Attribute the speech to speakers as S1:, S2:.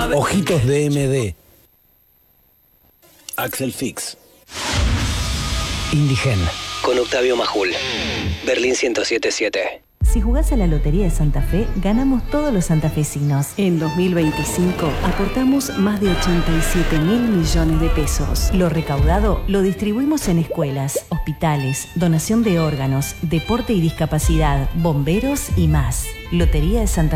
S1: Ojitos DMD. Axel Fix. Indigen.
S2: Con Octavio Majul. Berlín 107.7.
S3: Si jugás a la Lotería de Santa Fe, ganamos todos los santafesinos.
S4: En 2025 aportamos más de 87.000 millones de pesos.
S3: Lo recaudado lo distribuimos en escuelas, hospitales, donación de órganos, deporte y discapacidad, bomberos y más. Lotería de Santa Fe.